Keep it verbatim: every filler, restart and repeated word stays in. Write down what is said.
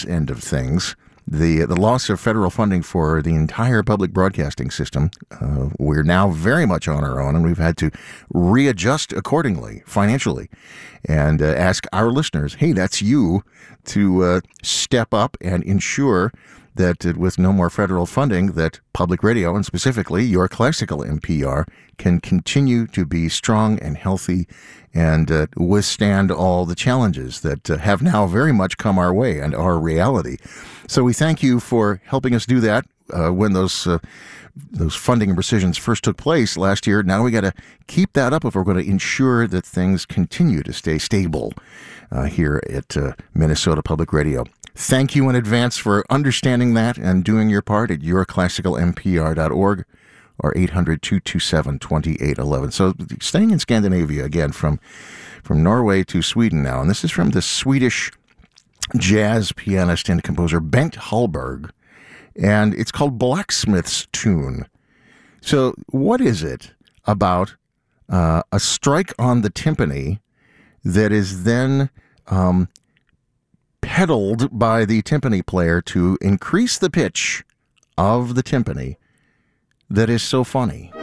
business end of things, the the loss of federal funding for the entire public broadcasting system, uh, we're now very much on our own, and we've had to readjust accordingly financially and uh, ask our listeners, hey, that's you, to uh, step up and ensure that uh, with no more federal funding, that public radio, and specifically your classical N P R, can continue to be strong and healthy and uh, withstand all the challenges that uh, have now very much come our way and are reality. So we thank you for helping us do that uh, when those uh, those funding rescissions first took place last year. Now we got to keep that up if we're going to ensure that things continue to stay stable uh, here at uh, Minnesota Public Radio. Thank you in advance for understanding that and doing your part at your classical N P R dot org or eight hundred, two two seven, two eight one one. So staying in Scandinavia again, from from Norway to Sweden now, and this is from the Swedish jazz pianist and composer Bengt Hallberg, and it's called Blacksmith's Tune. So what is it about uh, a strike on the timpani that is then um, pedaled by the timpani player to increase the pitch of the timpani that is so funny?